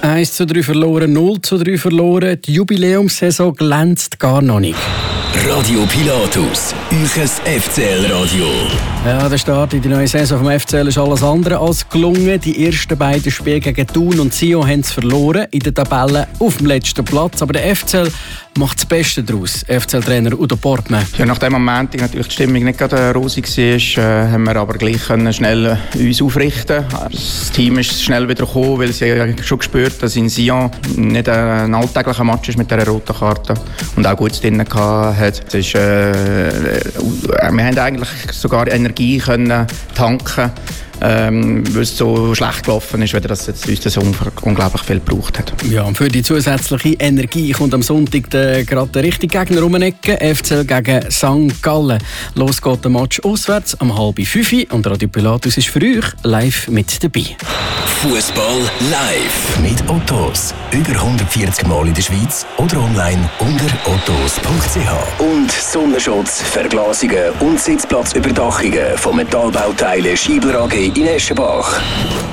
1:3 verloren, 0:3 verloren. Die Jubiläumssaison glänzt gar noch nicht. Radio Pilatus, euches FCL-Radio. Ja, der Start in die neue Saison vom FCL ist alles andere als gelungen. Die ersten beiden Spiele gegen Thun und Sion haben es verloren. In der Tabelle auf dem letzten Platz. Aber der FCL macht das Beste daraus. FCL-Trainer Udo Portmann. Ja, nachdem am Montag natürlich die Stimmung nicht gerade rosig war, haben wir aber gleich schnell uns aufrichten. Das Team ist schnell wieder gekommen, weil sie schon gespürt, dass in Sion nicht ein alltäglicher Match ist mit dieser roten Karte und auch gut drin hatte. Wir haben eigentlich sogar Energie können tanken, weil es so schlecht gelaufen ist, weil das jetzt uns das unglaublich viel gebraucht hat. Ja, und für die zusätzliche Energie kommt am Sonntag gerade der richtige Gegner um die Ecke. FCL gegen St. Gallen. Los geht der Match auswärts um 4:30 und Radio Pilatus ist für euch live mit dabei. Fußball live mit Ottos. Über 140 Mal in der Schweiz oder online unter ottos.ch. Und Sonnenschutz, Verglasungen und Sitzplatzüberdachungen von Metallbauteilen Schiebler AG in Eschenbach.